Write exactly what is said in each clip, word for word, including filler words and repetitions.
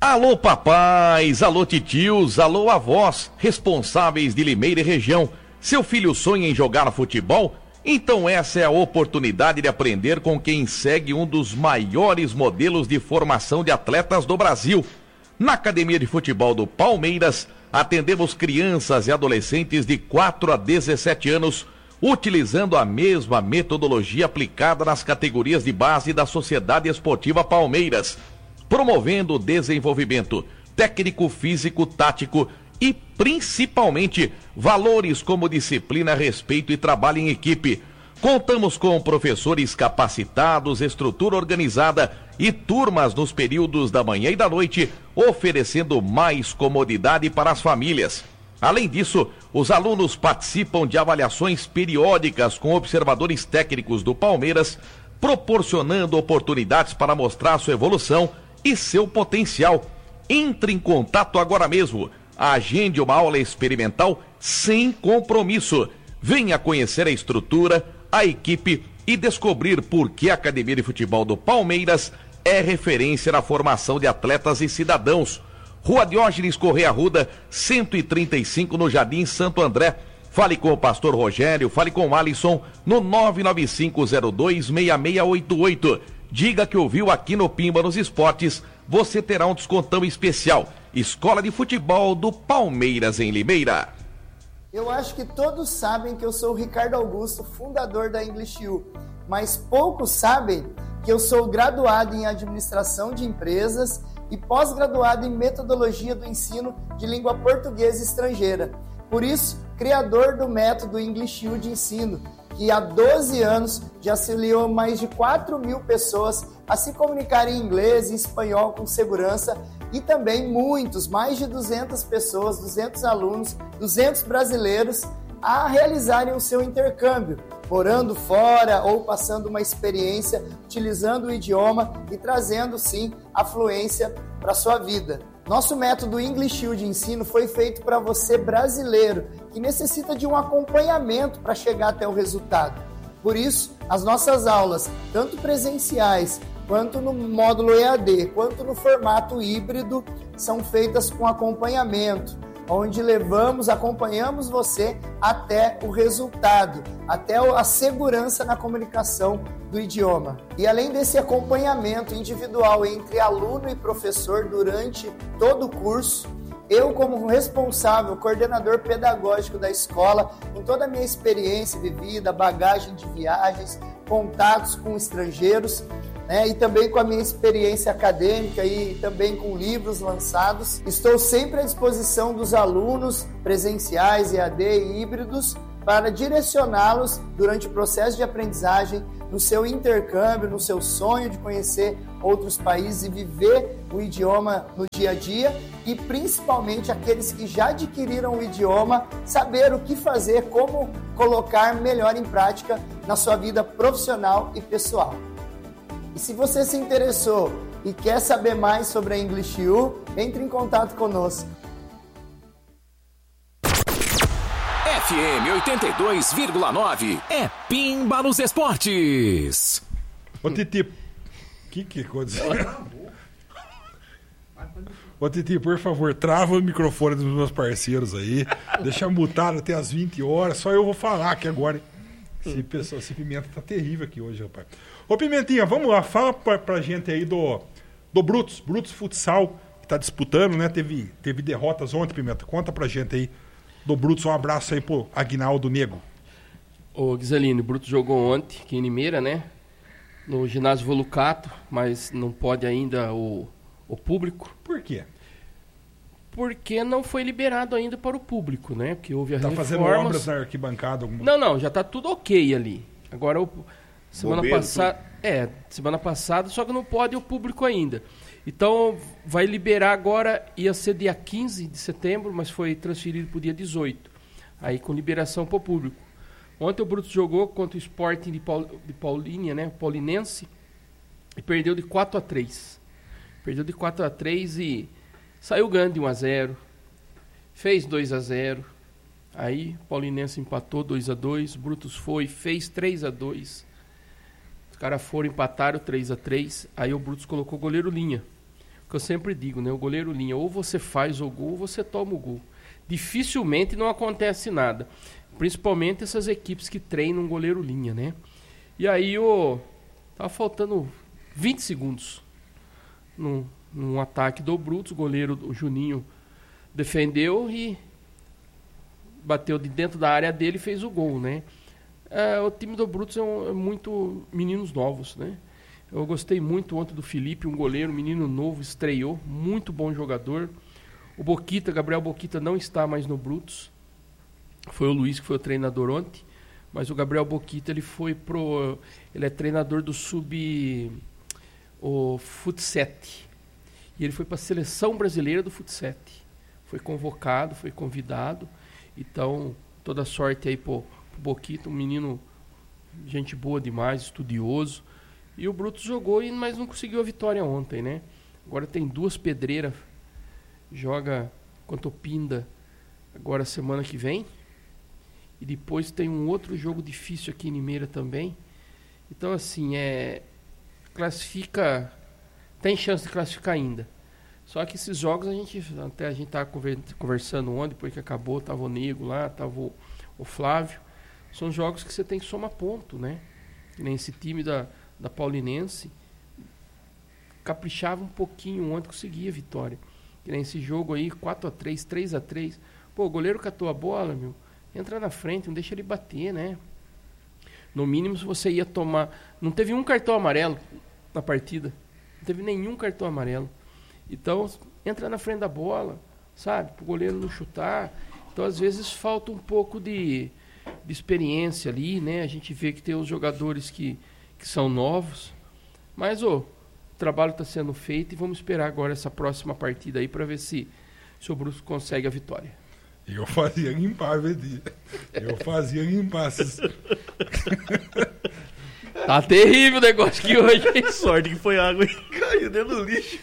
Alô papais, alô titios, alô avós, responsáveis de Limeira e região. Seu filho sonha em jogar futebol? Então essa é a oportunidade de aprender com quem segue um dos maiores modelos de formação de atletas do Brasil. Na Academia de Futebol do Palmeiras, atendemos crianças e adolescentes de quatro a dezessete anos, utilizando a mesma metodologia aplicada nas categorias de base da Sociedade Esportiva Palmeiras, promovendo o desenvolvimento técnico, físico, tático e, principalmente, valores como disciplina, respeito e trabalho em equipe. Contamos com professores capacitados, estrutura organizada e turmas nos períodos da manhã e da noite, oferecendo mais comodidade para as famílias. Além disso, os alunos participam de avaliações periódicas com observadores técnicos do Palmeiras, proporcionando oportunidades para mostrar sua evolução e seu potencial. Entre em contato agora mesmo. Agende uma aula experimental sem compromisso. Venha conhecer a estrutura, a equipe e descobrir por que a Academia de Futebol do Palmeiras é referência na formação de atletas e cidadãos. Rua Diógenes Correia Arruda, cento e trinta e cinco, no Jardim Santo André. Fale com o pastor Rogério, fale com o Alisson no nove nove cinco zero dois seis seis oito oito. Diga que ouviu aqui no Pimba nos Esportes, você terá um descontão especial. Escola de Futebol do Palmeiras em Limeira. Eu acho que todos sabem que eu sou o Ricardo Augusto, fundador da English U, mas poucos sabem que eu sou graduado em Administração de Empresas e pós-graduado em Metodologia do Ensino de Língua Portuguesa Estrangeira. Por isso, criador do método English U de ensino, que há doze anos já auxiliou mais de quatro mil pessoas a se comunicarem em inglês e espanhol com segurança e também muitos, mais de duzentas pessoas, duzentos alunos, duzentos brasileiros a realizarem o seu intercâmbio, morando fora ou passando uma experiência, utilizando o idioma e trazendo, sim, a fluência para a sua vida. Nosso método English U de ensino foi feito para você brasileiro que necessita de um acompanhamento para chegar até o resultado. Por isso, as nossas aulas, tanto presenciais, quanto no módulo E A D, quanto no formato híbrido, são feitas com acompanhamento, onde levamos, acompanhamos você até o resultado, até a segurança na comunicação do idioma. E além desse acompanhamento individual entre aluno e professor durante todo o curso, eu, como responsável, coordenador pedagógico da escola, com toda a minha experiência vivida, bagagem de viagens, contatos com estrangeiros, né, e também com a minha experiência acadêmica e também com livros lançados, estou sempre à disposição dos alunos presenciais, E A D e híbridos para direcioná-los durante o processo de aprendizagem, no seu intercâmbio, no seu sonho de conhecer outros países e viver o idioma no dia a dia, e principalmente aqueles que já adquiriram o idioma, saber o que fazer, como colocar melhor em prática na sua vida profissional e pessoal. E se você se interessou e quer saber mais sobre a English U, entre em contato conosco. F M oitenta e dois vírgula nove é Pimba nos Esportes. Ô Titi, que que coisa? Ô Titi, por favor, trava o microfone dos meus parceiros aí, deixa mutado até as vinte horas, só eu vou falar aqui agora. Esse, pessoal, esse Pimenta tá terrível aqui hoje, rapaz. Ô Pimentinha, vamos lá, fala pra, pra gente aí do, do Brutus, Brutus Futsal, que tá disputando, né? Teve, teve derrotas ontem, Pimenta. Conta pra gente aí do Brutus, um abraço aí pro Aguinaldo Nego. Ô Guizelino, o Brutus jogou ontem aqui em Limeira, né? No ginásio Volucato, mas não pode ainda o, o público. Por quê? Porque não foi liberado ainda para o público, né? Porque houve a tá reformas... fazendo obras na arquibancada? Alguma... Não, não, já tá tudo ok ali. Agora, o... semana passada... É, semana passada, só que não pode o público ainda. Então, vai liberar agora, ia ser dia quinze de setembro, mas foi transferido para o dia dezoito. Aí, com liberação para o público. Ontem o Brutus jogou contra o Sporting de, Paul... de Paulínia, né? Paulinense, e perdeu de quatro a três. Perdeu de quatro a três e... saiu ganhando de um a zero, fez dois a zero, aí o Paulinense empatou dois a dois, Brutus foi, fez três a dois, os caras foram, empataram três a três, aí o Brutus colocou o goleiro Linha. O que eu sempre digo, né? O goleiro linha, ou você faz o gol ou você toma o gol. Dificilmente não acontece nada. Principalmente essas equipes que treinam um goleiro linha, né? E aí, o tava faltando vinte segundos num, num ataque do Brutus, o goleiro, o Juninho, defendeu e bateu de dentro da área dele e fez o gol, né? É, o time do Brutus é, um, é muito meninos novos, né? Eu gostei muito ontem do Felipe, um goleiro, um menino novo, estreou, muito bom jogador. O Boquita, Gabriel Boquita, não está mais no Brutus. Foi o Luiz que foi o treinador ontem, mas o Gabriel Boquita, ele foi pro... Ele é treinador do sub... o Futset. E ele foi para a seleção brasileira do Futset. Foi convocado, foi convidado. Então, toda sorte aí pro, pro Boquita, um menino, gente boa demais, estudioso. E o Brutus jogou, mas não conseguiu a vitória ontem, né? Agora tem duas pedreiras, joga contra o Pinda agora semana que vem. E depois tem um outro jogo difícil aqui em Limeira também. Então, assim, é... classifica... Tem chance de classificar ainda. Só que esses jogos, a gente até a gente estava conversando ontem, depois que acabou, estava o Nego lá, estava o, o Flávio. São jogos que você tem que somar ponto, né? Que nem esse time da, da Paulinense caprichava um pouquinho ontem, conseguia a vitória. Que nem esse jogo aí, quatro a três, três a três. Pô, o goleiro catou a bola, meu. Entra na frente, não deixa ele bater, né? No mínimo, se você ia tomar... Não teve um cartão amarelo na partida. Não teve nenhum cartão amarelo. Então, entra na frente da bola, sabe? Para o goleiro não chutar. Então, às vezes, falta um pouco de, de experiência ali, né? A gente vê que tem os jogadores que, que são novos. Mas, ô, o trabalho está sendo feito e vamos esperar agora essa próxima partida aí para ver se, se o Brusco consegue a vitória. Eu fazia limpar, Vedi. Eu fazia limpar. Esses... Tá terrível o negócio aqui hoje, hein? Sorte que foi água e caiu dentro do lixo.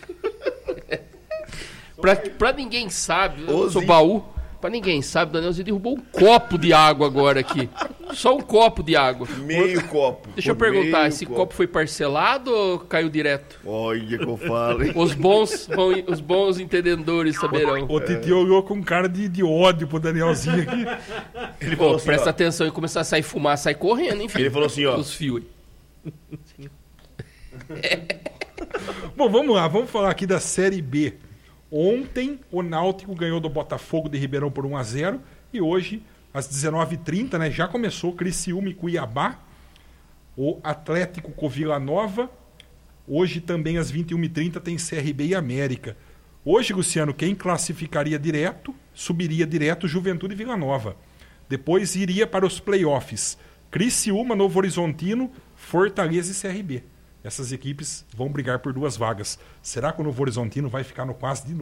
pra, pra ninguém sabe, eu sou baú. Pra ninguém sabe, o Danielzinho derrubou um copo de água agora aqui. Só um copo de água. Meio copo. Deixa eu perguntar, esse copo. copo foi parcelado ou caiu direto? Olha que eu falo, hein? Os bons, vão, os bons entendedores saberão. O, o Titi olhou com cara de, de ódio pro Danielzinho aqui. Ele Pô, falou assim, presta ó, atenção e começar a sair fumaça, sai correndo, enfim. Ele falou assim, ó. Os fios. Bom, vamos lá, vamos falar aqui da Série B. Ontem o Náutico ganhou do Botafogo de Ribeirão por um a zero e hoje, às dezenove e trinta, né, já começou Criciúma e Cuiabá, o Atlético com Vila Nova. Hoje também às vinte e uma e trinta tem C R B e América. Hoje, Luciano, quem classificaria direto, subiria direto Juventude e Vila Nova. Depois iria para os playoffs. Criciúma, Novo Horizontino, Fortaleza e C R B. Essas equipes vão brigar por duas vagas. Será que o Novo Horizontino vai ficar no quase de novo?